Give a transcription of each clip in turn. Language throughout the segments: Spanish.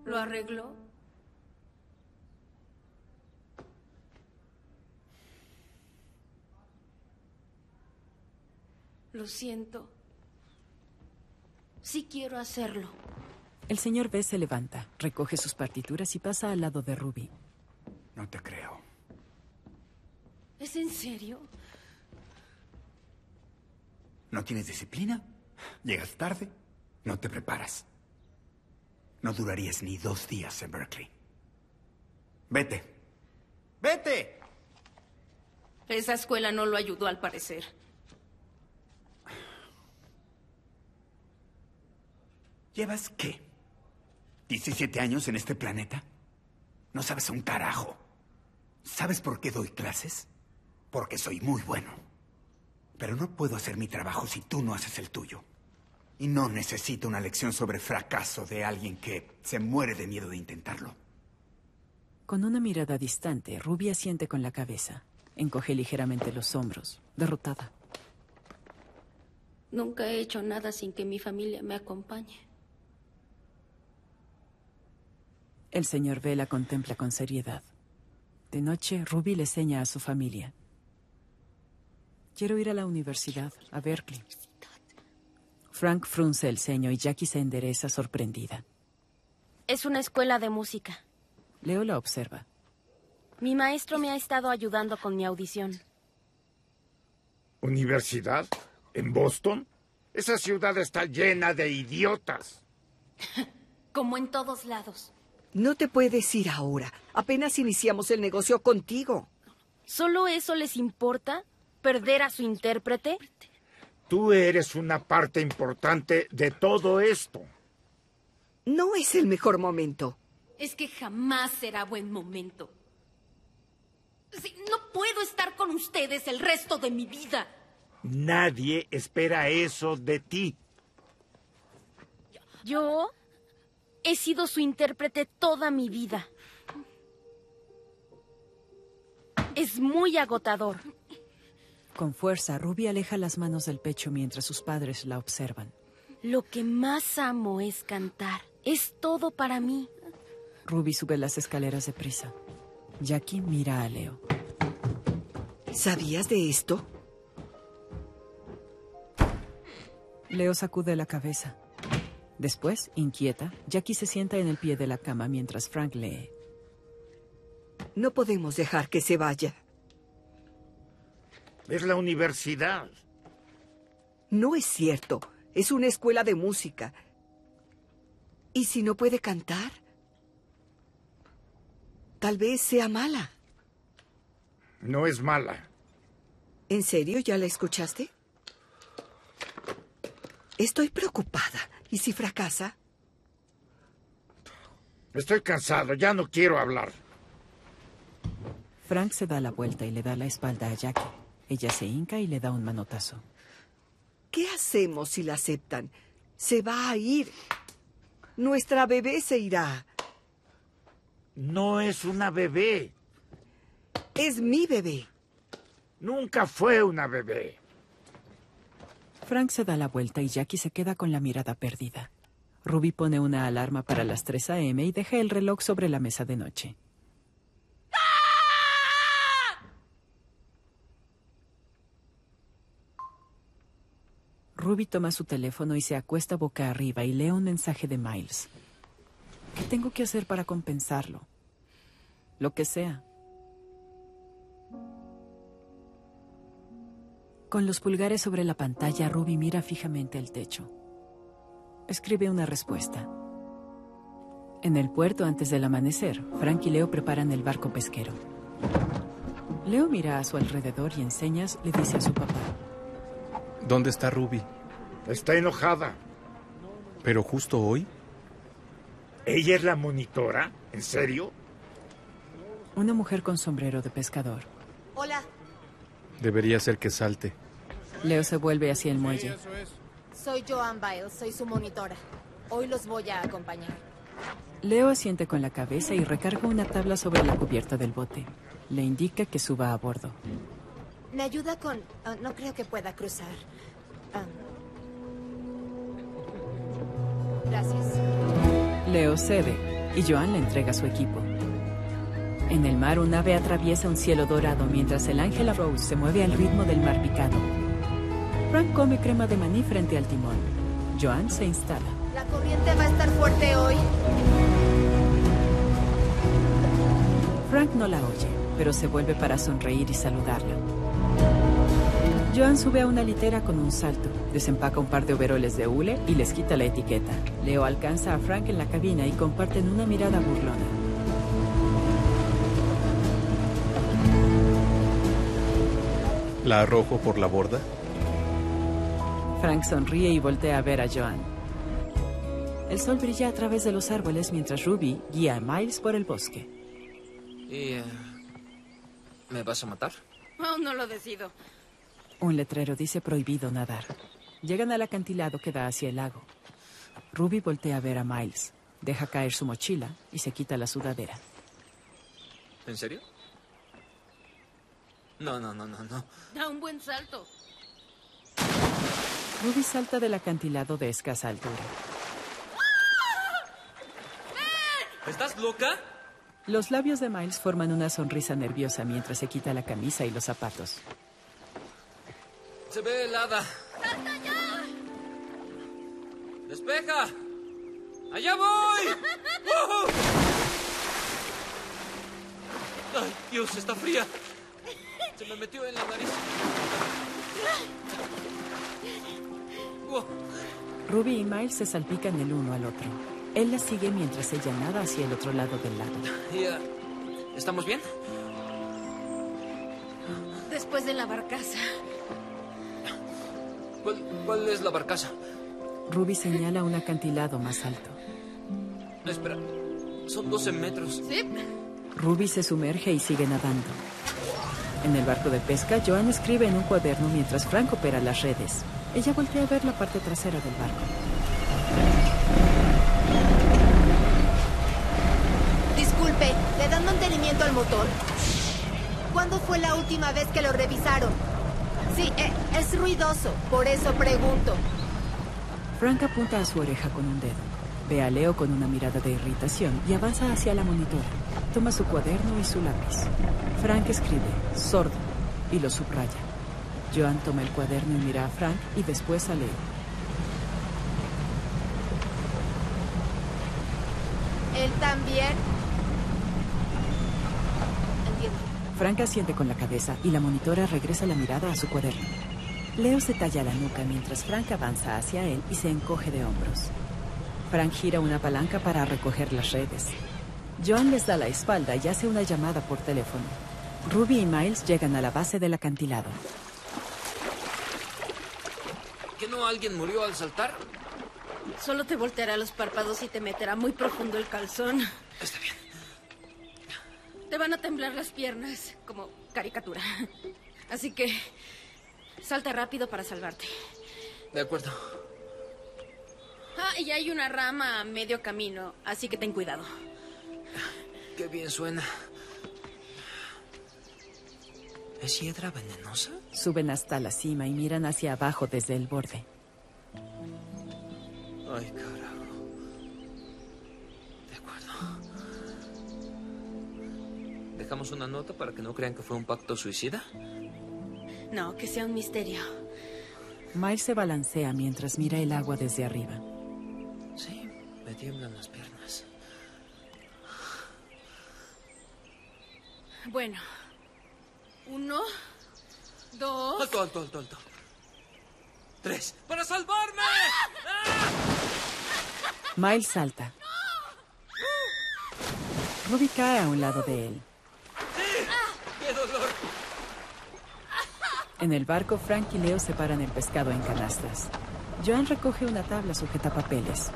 ¿Lo arregló? Lo siento. Sí quiero hacerlo. El señor B se levanta, recoge sus partituras y pasa al lado de Ruby. No te creo. ¿Es en serio? ¿No tienes disciplina? ¿Llegas tarde? ¿No te preparas? No durarías ni 2 días en Berkeley. ¡Vete! ¡Vete! Esa escuela no lo ayudó, al parecer. ¿Llevas qué? ¿17 años en este planeta? No sabes un carajo. ¿Sabes por qué doy clases? Porque soy muy bueno. Pero no puedo hacer mi trabajo si tú no haces el tuyo. Y no necesito una lección sobre fracaso de alguien que se muere de miedo de intentarlo. Con una mirada distante, Ruby asiente con la cabeza. Encoge ligeramente los hombros, derrotada. Nunca he hecho nada sin que mi familia me acompañe. El señor B la contempla con seriedad. De noche, Ruby le seña a su familia. Quiero ir a la universidad, a Berkeley. Frank frunce el ceño y Jackie se endereza sorprendida. Es una escuela de música. Leo la observa. Mi maestro me ha estado ayudando con mi audición. ¿Universidad? ¿En Boston? Esa ciudad está llena de idiotas. Como en todos lados. No te puedes ir ahora. Apenas iniciamos el negocio contigo. ¿Solo eso les importa? ¿Perder a su intérprete? Tú eres una parte importante de todo esto. No es el mejor momento. Es que jamás será buen momento. Sí, no puedo estar con ustedes el resto de mi vida. Nadie espera eso de ti. Yo he sido su intérprete toda mi vida. Es muy agotador. Con fuerza, Ruby aleja las manos del pecho mientras sus padres la observan. Lo que más amo es cantar. Es todo para mí. Ruby sube las escaleras deprisa. Jackie mira a Leo. ¿Sabías de esto? Leo sacude la cabeza. Después, inquieta, Jackie se sienta en el pie de la cama mientras Frank lee. No podemos dejar que se vaya. Es la universidad. No es cierto. Es una escuela de música. ¿Y si no puede cantar? Tal vez sea mala. No es mala. ¿En serio ya la escuchaste? Estoy preocupada. ¿Y si fracasa? Estoy cansado, ya no quiero hablar. Frank se da la vuelta y le da la espalda a Jackie. Ella se hinca y le da un manotazo. ¿Qué hacemos si la aceptan? Se va a ir. Nuestra bebé se irá. No es una bebé. Es mi bebé. Nunca fue una bebé. Frank se da la vuelta y Jackie se queda con la mirada perdida. Ruby pone una alarma para las 3 a.m. y deja el reloj sobre la mesa de noche. Ruby toma su teléfono y se acuesta boca arriba y lee un mensaje de Miles. ¿Qué tengo que hacer para compensarlo? Lo que sea. Con los pulgares sobre la pantalla, Ruby mira fijamente el techo. Escribe una respuesta. En el puerto, antes del amanecer, Frank y Leo preparan el barco pesquero. Leo mira a su alrededor y en señas le dice a su papá. ¿Dónde está Ruby? Está enojada. ¿Pero justo hoy? ¿Ella es la monitora? ¿En serio? Una mujer con sombrero de pescador. Hola. Debería ser que salte. Leo se vuelve hacia el muelle. Soy Joan Biles, soy su monitora. Hoy los voy a acompañar. Leo asiente con la cabeza y recarga una tabla sobre la cubierta del bote. Le indica que suba a bordo. ¿Me ayuda con...? No creo que pueda cruzar. Gracias. Leo cede. y Joan le entrega su equipo. En el mar, un ave atraviesa un cielo dorado mientras el Ángela Rose se mueve al ritmo del mar picado. Frank come crema de maní frente al timón. Joan se instala. La corriente va a estar fuerte hoy. Frank no la oye, pero se vuelve para sonreír y saludarla. Joan sube a una litera con un salto, desempaca un par de overoles de hule y les quita la etiqueta. Leo alcanza a Frank en la cabina y comparten una mirada burlona. ¿La arrojo por la borda? Frank sonríe y voltea a ver a Joan. El sol brilla a través de los árboles mientras Ruby guía a Miles por el bosque. ¿Y me vas a matar? Aún no lo decido. Un letrero dice prohibido nadar. Llegan al acantilado que da hacia el lago. Ruby voltea a ver a Miles, deja caer su mochila y se quita la sudadera. ¿En serio? No. Da un buen salto. Ruby salta del acantilado de escasa altura. ¿Estás loca? Los labios de Miles forman una sonrisa nerviosa mientras se quita la camisa y los zapatos. Se ve helada. ¡Salta ya! ¡Despeja! ¡Allá voy! ¡Woohoo! ¡Ay, Dios, está fría! Se me metió en la nariz. Wow. Ruby y Miles se salpican el uno al otro. Él la sigue mientras ella nada hacia el otro lado del lago. ¿Estamos bien? Después de la barcaza. ¿Cuál es la barcaza? Ruby señala un acantilado más alto. Espera, son 12 metros. ¿Sí? Ruby se sumerge y sigue nadando. En el barco de pesca, Joan escribe en un cuaderno mientras Frank opera las redes. Ella voltea a ver la parte trasera del barco. Disculpe, ¿le dan mantenimiento al motor? ¿Cuándo fue la última vez que lo revisaron? Sí, es ruidoso, por eso pregunto. Frank apunta a su oreja con un dedo. Ve a Leo con una mirada de irritación y avanza hacia la monitora. Toma su cuaderno y su lápiz. Frank escribe, sordo, y lo subraya. Joan toma el cuaderno y mira a Frank y después a Leo. ¿Él también? Entiendo. Frank asiente con la cabeza y la monitora regresa la mirada a su cuaderno. Leo se talla la nuca mientras Frank avanza hacia él y se encoge de hombros. Frank gira una palanca para recoger las redes. Joan les da la espalda y hace una llamada por teléfono. Ruby y Miles llegan a la base del acantilado. ¿Que no alguien murió al saltar? Solo te volteará los párpados y te meterá muy profundo el calzón. Está bien. Te van a temblar las piernas, como caricatura. Así que salta rápido para salvarte. De acuerdo. Ah, y hay una rama a medio camino, así que ten cuidado. Qué bien suena. ¿Es hiedra venenosa? Suben hasta la cima y miran hacia abajo desde el borde. Ay, carajo. De acuerdo. ¿Dejamos una nota para que no crean que fue un pacto suicida? No, que sea un misterio. Miles se balancea mientras mira el agua desde arriba. Sí, me tiemblan las piernas. Bueno. 1, 2... Alto. 3. ¡Para salvarme! Miles salta. Ruby cae a un lado de él. ¡Qué dolor! En el barco, Frank y Leo separan el pescado en canastas. Joan recoge una tabla sujeta papeles.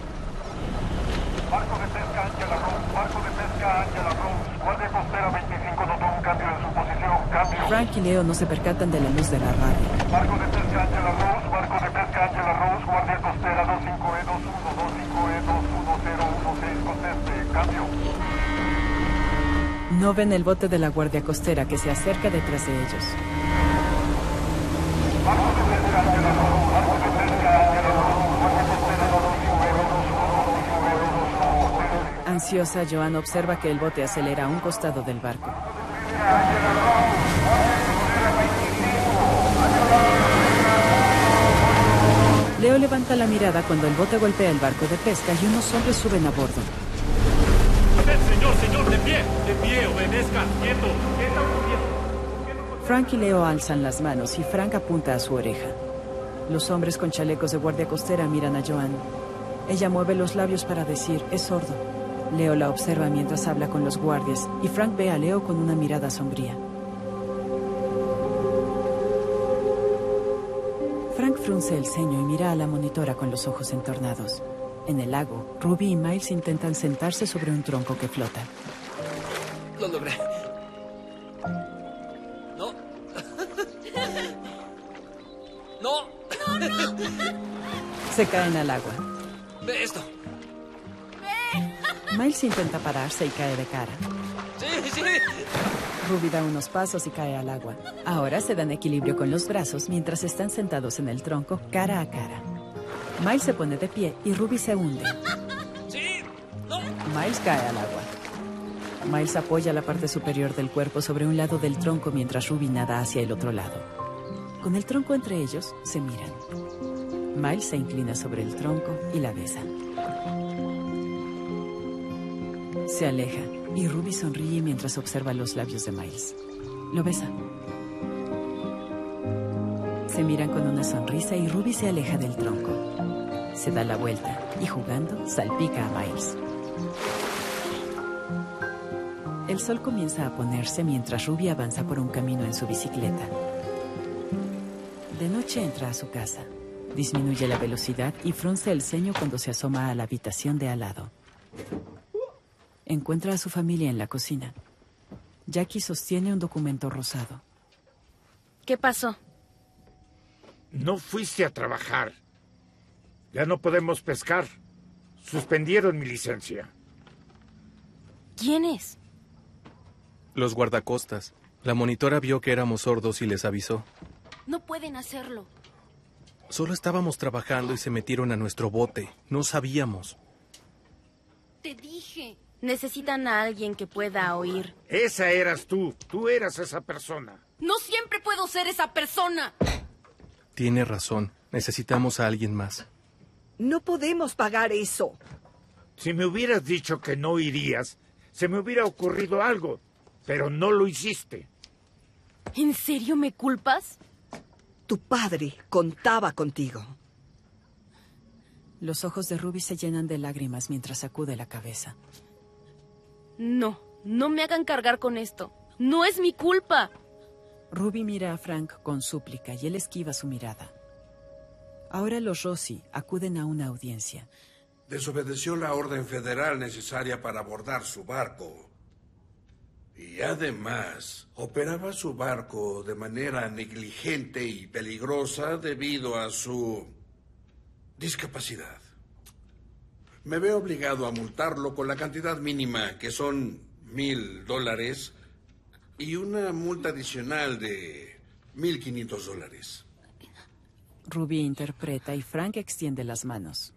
Barco de pesca Ángela Rose, guardia costera 25 notó un cambio en su posición, cambio. Frank y Leo no se percatan de la luz de la radio. Barco de pesca Ángela Rose, guardia costera 25E21, 25E211016, conteste, cambio. No ven el bote de la guardia costera que se acerca detrás de ellos. Barco de pesca Ángela Rose, guardia costera 25E21, 25E211016. Ansiosa, Joan observa que el bote acelera a un costado del barco. Leo levanta la mirada cuando el bote golpea el barco de pesca y unos hombres suben a bordo. Señor, de pie, obedezcan, quieto. ¿Qué está ocurriendo? Frank y Leo alzan las manos y Frank apunta a su oreja. Los hombres con chalecos de guardia costera miran a Joan. Ella mueve los labios para decir, es sordo. Leo la observa mientras habla con los guardias y Frank ve a Leo con una mirada sombría. Frank frunce el ceño y mira a la monitora con los ojos entornados. En el lago, Ruby y Miles intentan sentarse sobre un tronco que flota. Lo logré. No. No. Se caen al agua. Ve esto. Miles intenta pararse y cae de cara. Sí. Ruby da unos pasos y cae al agua. Ahora se dan equilibrio con los brazos mientras están sentados en el tronco, cara a cara. Miles se pone de pie y Ruby se hunde. Sí. No. Miles cae al agua. Miles apoya la parte superior del cuerpo sobre un lado del tronco mientras Ruby nada hacia el otro lado. Con el tronco entre ellos, se miran. Miles se inclina sobre el tronco y la besa. Se aleja y Ruby sonríe mientras observa los labios de Miles. Lo besa. Se miran con una sonrisa y Ruby se aleja del tronco. Se da la vuelta y jugando salpica a Miles. El sol comienza a ponerse mientras Ruby avanza por un camino en su bicicleta. De noche entra a su casa. Disminuye la velocidad y frunce el ceño cuando se asoma a la habitación de al lado. Encuentra a su familia en la cocina. Jackie sostiene un documento rosado. ¿Qué pasó? No fuiste a trabajar. Ya no podemos pescar. Suspendieron mi licencia. ¿Quién es? Los guardacostas. La monitora vio que éramos sordos y les avisó. No pueden hacerlo. Solo estábamos trabajando y se metieron a nuestro bote. No sabíamos. Te dije. Necesitan a alguien que pueda oír. Esa eras tú. Tú eras esa persona. No siempre puedo ser esa persona. Tiene razón. Necesitamos a alguien más. No podemos pagar eso. Si me hubieras dicho que no irías, se me hubiera ocurrido algo. Pero no lo hiciste. ¿En serio me culpas? Tu padre contaba contigo. Los ojos de Ruby se llenan de lágrimas mientras sacude la cabeza. No me hagan cargar con esto. No es mi culpa. Ruby mira a Frank con súplica y él esquiva su mirada. Ahora los Rossi acuden a una audiencia. Desobedeció la orden federal necesaria para abordar su barco. Y además, operaba su barco de manera negligente y peligrosa debido a su discapacidad. Me veo obligado a multarlo con la cantidad mínima, que son $1,000, y una multa adicional de $1,500. Ruby interpreta y Frank extiende las manos.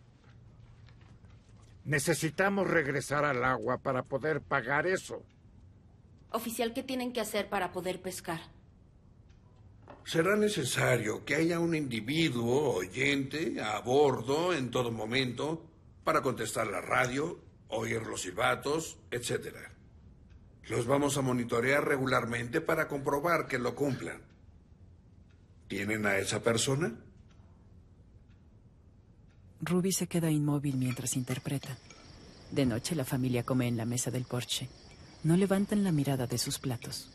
Necesitamos regresar al agua para poder pagar eso. Oficial, ¿qué tienen que hacer para poder pescar? Será necesario que haya un individuo oyente a bordo en todo momento para contestar la radio, oír los silbatos, etc. Los vamos a monitorear regularmente para comprobar que lo cumplan. ¿Tienen a esa persona? Ruby se queda inmóvil mientras interpreta. De noche la familia come en la mesa del porche. No levantan la mirada de sus platos.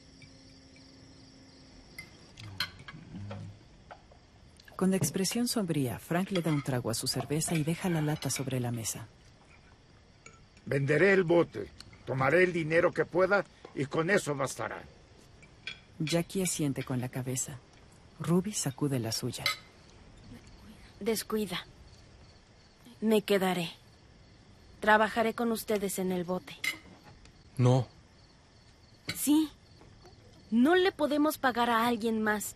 Con expresión sombría, Frank le da un trago a su cerveza y deja la lata sobre la mesa. Venderé el bote, tomaré el dinero que pueda y con eso bastará. Jackie asiente con la cabeza. Ruby sacude la suya. Descuida. Me quedaré. Trabajaré con ustedes en el bote. No. Sí. No le podemos pagar a alguien más.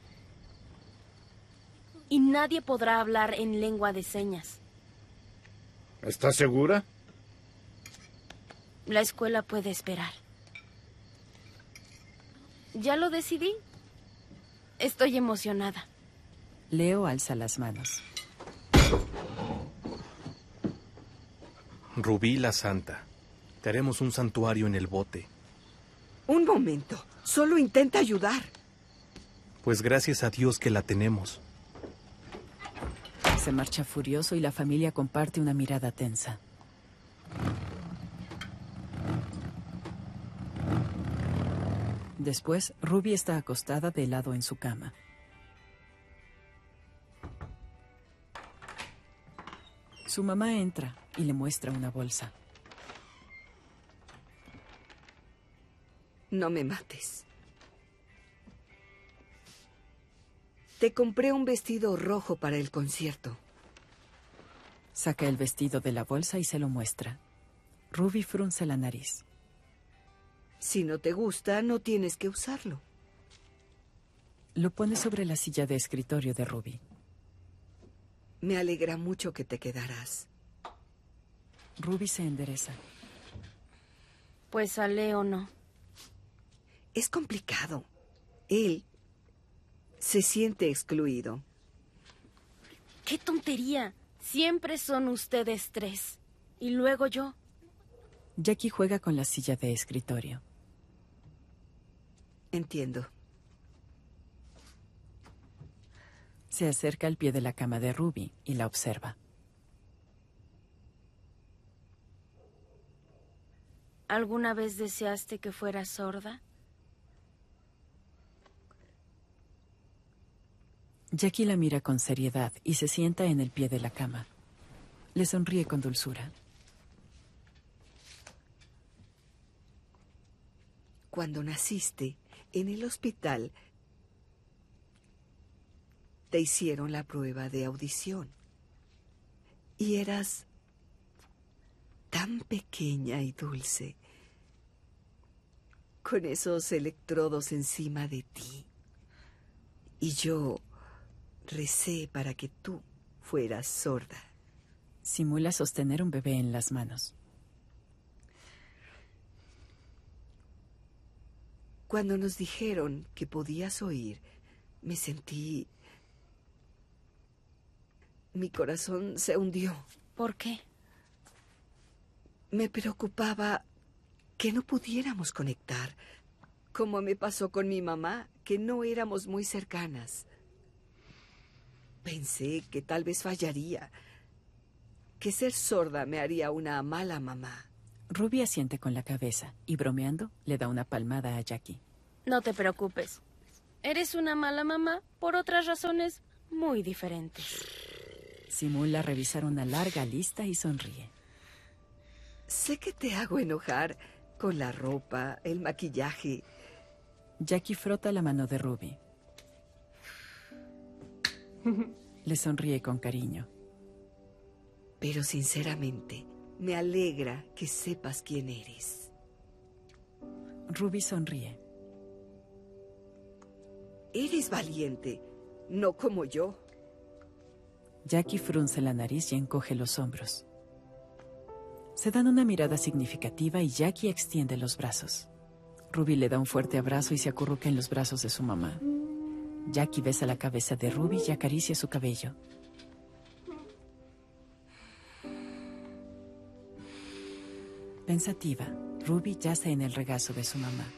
Y nadie podrá hablar en lengua de señas. ¿Estás segura? La escuela puede esperar. Ya lo decidí. Estoy emocionada. Leo alza las manos. Rubí la Santa. Te haremos un santuario en el bote. Un momento. Solo intenta ayudar. Pues gracias a Dios que la tenemos. Se marcha furioso y la familia comparte una mirada tensa. Después, Ruby está acostada de lado en su cama. Su mamá entra y le muestra una bolsa. No me mates. Te compré un vestido rojo para el concierto. Saca el vestido de la bolsa y se lo muestra. Ruby frunce la nariz. Si no te gusta, no tienes que usarlo. Lo pone sobre la silla de escritorio de Ruby. Me alegra mucho que te quedarás. Ruby se endereza. Pues a Leo no. Es complicado. Él se siente excluido. ¡Qué tontería! Siempre son ustedes tres. Y luego yo. Jackie juega con la silla de escritorio. Entiendo. Se acerca al pie de la cama de Ruby y la observa. ¿Alguna vez deseaste que fuera sorda? Jackie la mira con seriedad y se sienta en el pie de la cama. Le sonríe con dulzura. Cuando naciste, en el hospital, te hicieron la prueba de audición. Y eras tan pequeña y dulce, con esos electrodos encima de ti. Y yo recé para que tú fueras sorda. Simula sostener un bebé en las manos. Cuando nos dijeron que podías oír, me sentí... Mi corazón se hundió. ¿Por qué? Me preocupaba que no pudiéramos conectar, como me pasó con mi mamá, que no éramos muy cercanas. Pensé que tal vez fallaría, que ser sorda me haría una mala mamá. Ruby asiente con la cabeza y, bromeando, le da una palmada a Jackie. No te preocupes. Eres una mala mamá por otras razones muy diferentes. Simula revisar una larga lista y sonríe. Sé que te hago enojar con la ropa, el maquillaje. Jackie frota la mano de Ruby. Le sonríe con cariño. Pero sinceramente, me alegra que sepas quién eres. Ruby sonríe. Eres valiente, no como yo. Jackie frunce la nariz y encoge los hombros. Se dan una mirada significativa y Jackie extiende los brazos. Ruby le da un fuerte abrazo y se acurruca en los brazos de su mamá. Jackie besa la cabeza de Ruby y acaricia su cabello. Pensativa, Ruby yace en el regazo de su mamá.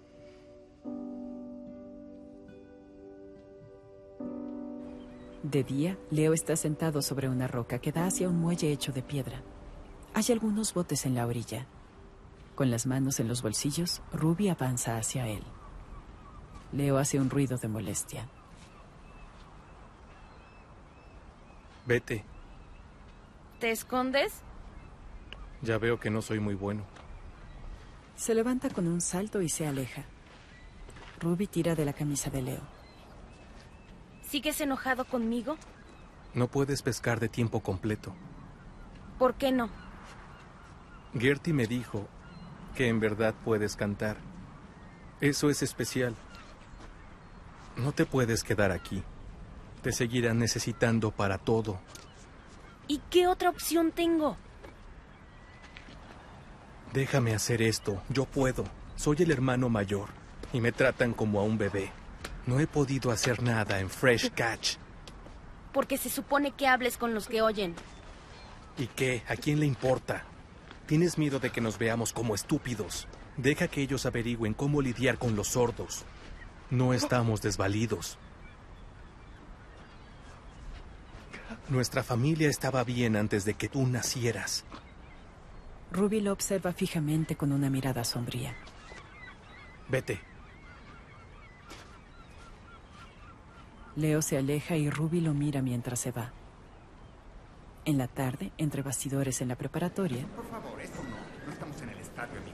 De día, Leo está sentado sobre una roca que da hacia un muelle hecho de piedra. Hay algunos botes en la orilla. Con las manos en los bolsillos, Ruby avanza hacia él. Leo hace un ruido de molestia. Vete. ¿Te escondes? Ya veo que no soy muy bueno. Se levanta con un salto y se aleja. Ruby tira de la camisa de Leo. ¿Sigues enojado conmigo? No puedes pescar de tiempo completo. ¿Por qué no? Gertie me dijo que en verdad puedes cantar. Eso es especial. No te puedes quedar aquí. Te seguirán necesitando para todo. ¿Y qué otra opción tengo? Déjame hacer esto. Yo puedo. Soy el hermano mayor. Y me tratan como a un bebé. No he podido hacer nada en Fresh Catch. Porque se supone que hables con los que oyen. ¿Y qué? ¿A quién le importa? Tienes miedo de que nos veamos como estúpidos. Deja que ellos averigüen cómo lidiar con los sordos. No estamos desvalidos. Nuestra familia estaba bien antes de que tú nacieras. Ruby lo observa fijamente con una mirada sombría. Vete. Leo se aleja y Ruby lo mira mientras se va. En la tarde, entre bastidores en la preparatoria... Por favor, esto no estamos en el estadio, amigo.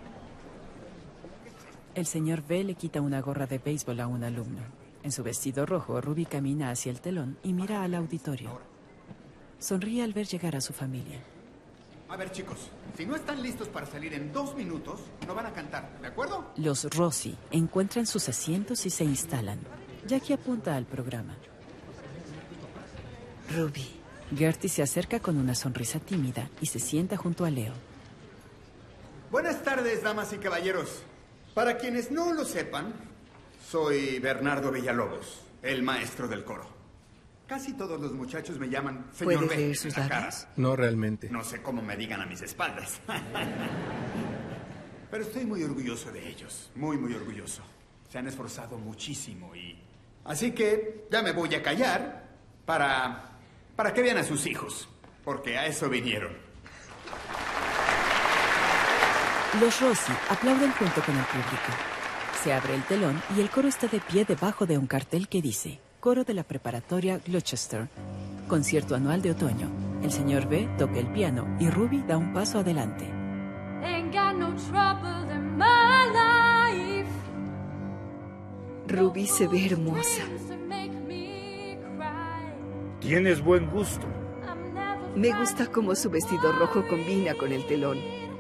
El señor B le quita una gorra de béisbol a un alumno. En su vestido rojo, Ruby camina hacia el telón y mira al auditorio. Sonríe al ver llegar a su familia. A ver, chicos, si no están listos para salir en 2 minutos, no van a cantar, ¿de acuerdo? Los Rossi encuentran sus asientos y se instalan. Jackie apunta al programa. Ruby. Gertie se acerca con una sonrisa tímida y se sienta junto a Leo. Buenas tardes, damas y caballeros. Para quienes no lo sepan, soy Bernardo Villalobos, el maestro del coro. Casi todos los muchachos me llaman señor ¿Puedes B leer sus en la cara. labios? No realmente. No sé cómo me digan a mis espaldas. Pero estoy muy orgulloso de ellos, muy orgulloso. Se han esforzado muchísimo y... Así que ya me voy a callar para que vean a sus hijos, porque a eso vinieron. Los Rossi aplauden junto con el público. Se abre el telón y el coro está de pie debajo de un cartel que dice: Coro de la Preparatoria Gloucester, concierto anual de otoño. El señor B toca el piano y Ruby da un paso adelante. Ruby se ve hermosa. Tienes buen gusto. Me gusta cómo su vestido rojo combina con el telón.